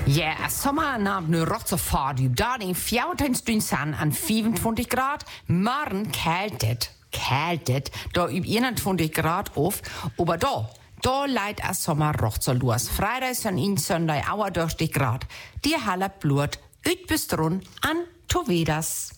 Ja, sommernacht nu rot så fart op. Da den 14 stunden an 25 Grad. Morgen kältet, da über 21 Grad auf. Aber da leidt es Sommer rot so los. Freitags und in Sonntag auch durch die Grad. Die Halle Blut, üt bis dran an Tovedas.